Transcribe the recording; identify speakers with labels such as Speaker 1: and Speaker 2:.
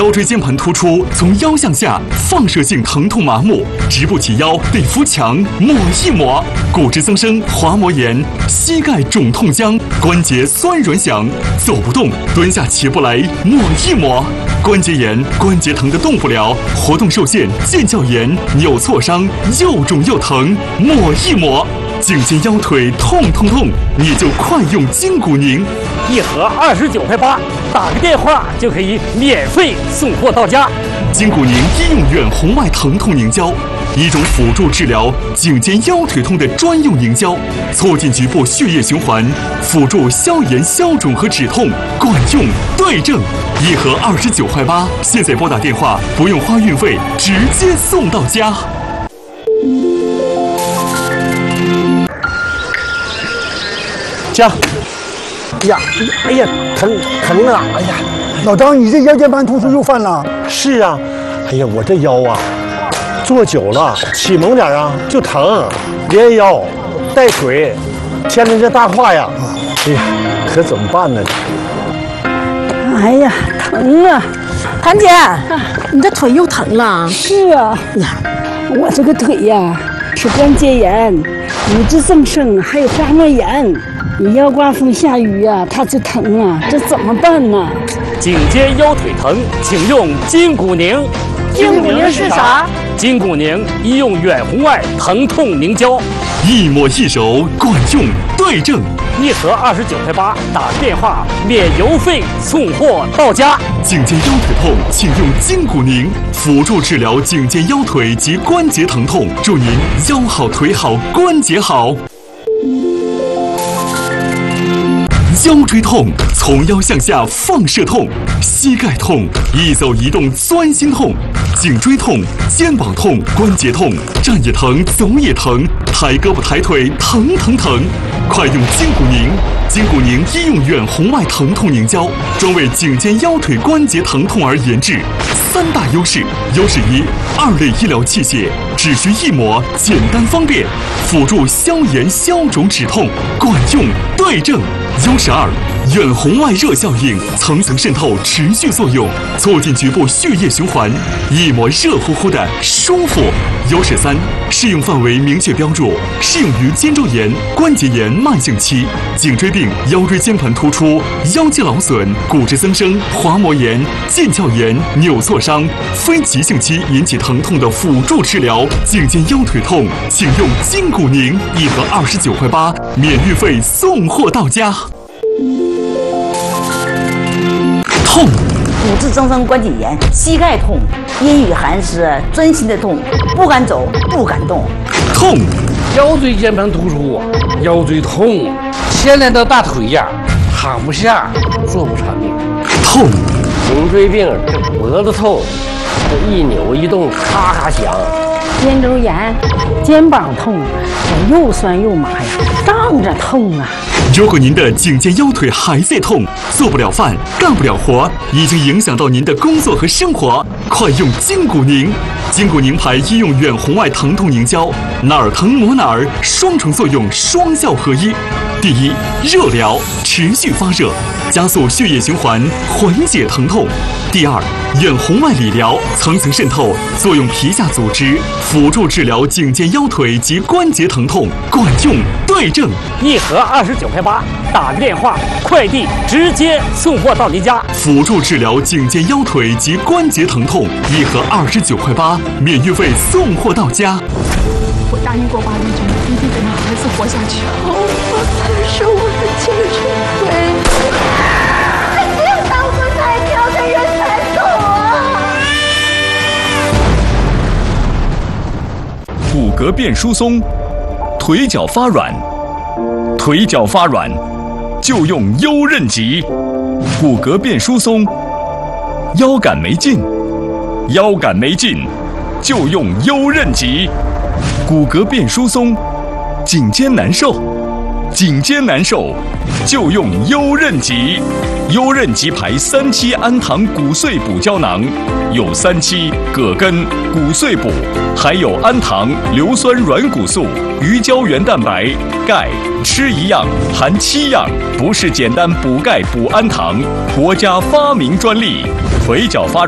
Speaker 1: 腰椎间盘突出，从腰向下放射性疼痛麻木，直不起腰得扶墙抹一抹。骨质增生、滑膜炎、膝盖肿痛僵、关节酸软响、走不动、蹲下起不来抹一抹。关节炎、关节疼得动不了，活动受限、腱鞘炎、扭挫伤、又肿又疼，抹一抹。颈肩腰腿痛，你就快用筋骨宁，
Speaker 2: 一盒29.8块，打个电话就可以免费送货到家。
Speaker 1: 筋骨宁医用院红外疼痛凝胶，一种辅助治疗颈肩腰腿痛的专用凝胶，促进局部血液循环，辅助消炎消肿和止痛，管用对症。一盒29.8块，现在拨打电话不用花运费，直接送到家。
Speaker 3: 家，哎呀，疼啊！哎呀，
Speaker 4: 老张，你这腰间盘突出又犯了？
Speaker 3: 是啊，哎呀，我这腰啊，坐久了起猛点啊就疼，连腰带腿，牵着这大胯呀，哎呀，可怎么办呢？
Speaker 5: 哎呀，疼啊！
Speaker 6: 谭姐，你这腿又疼了？
Speaker 5: 是啊，
Speaker 6: 呀，
Speaker 5: 我这个腿呀是关节炎、骨质增生，还有滑膜炎。你要刮风下雨呀，它就疼啊，这怎么办呢？
Speaker 2: 颈肩腰腿疼，请用筋骨宁。
Speaker 6: 筋骨宁是啥？
Speaker 2: 筋骨宁医用远红外疼痛凝胶，
Speaker 1: 一抹一揉，管用对症。
Speaker 2: 一盒29.8块，打个电话免邮费送货到家。
Speaker 1: 颈肩腰腿痛，请用筋骨宁，辅助治疗颈肩腰腿及关节疼痛，祝您腰好腿好关节好。腰椎痛，从腰向下放射痛；膝盖痛，一走一动钻心痛；颈椎痛，肩膀痛，关节痛，站也疼，走也疼，抬胳膊抬腿疼。快用筋骨宁！筋骨宁医用远红外疼痛凝胶，专为颈肩腰腿关节疼痛而研制。3大优势：优势1，2类医疗器械，只需一抹，简单方便，辅助消炎消肿止痛，管用对症。优势2，远红外热效应，层层渗透，持续作用，促进局部血液循环，一抹热乎乎的舒服。优势3，适用范围明确标注，适用于肩周炎、关节炎慢性期、颈椎病、腰椎间盘突出、腰肌劳损、骨质增生、滑膜炎、腱鞘炎、扭挫伤、非急性期引起疼痛的辅助治疗。颈肩腰腿痛，请用筋骨宁，一盒29.8块，免运费送货到家。痛，
Speaker 7: 骨质增生关节炎，膝盖痛，阴雨寒湿，钻心的痛，不敢走，不敢动。
Speaker 1: 痛，
Speaker 8: 腰椎间盘突出，腰椎痛，牵连到大腿呀，躺不下，坐不成。
Speaker 1: 痛，
Speaker 8: 颈椎病，这脖子痛，这一扭一动咔咔响。
Speaker 5: 肩周炎、肩膀痛，这又酸又麻呀，胀着痛啊。
Speaker 1: 如果您的颈肩腰腿还在痛，做不了饭，干不了活，已经影响到您的工作和生活，快用筋骨宁！筋骨宁牌医用远红外疼痛凝胶，哪儿疼抹哪儿，双重作用，双效合一。第一，热疗，持续发热，加速血液循环，缓解疼痛。第二，远红外理疗，层层渗透，作用皮下组织，辅助治疗颈肩腰腿及关节疼痛，管用对症。
Speaker 2: 一盒29.8块，打个电话，快递直接送货到您家。
Speaker 1: 辅助治疗颈肩腰腿及关节疼痛，一盒29.8块，免运费送货到家。
Speaker 9: 我答应过巴黎君，一定得让儿子活下去。我才是我的青春腿。只有当初才挑的人才懂啊！
Speaker 10: 骨骼变疏松，腿脚发软，就用优韧极。骨骼变疏松，腰杆没劲，就用优韧极。骨骼变疏松，颈肩难受，就用优韧极。优韧极牌3期氨糖骨碎补胶囊，有3期葛根、骨碎补，还有氨糖、硫酸软骨素、鱼胶原蛋白、钙，吃一样含7样，不是简单补钙补氨糖，国家发明专利。腿脚发软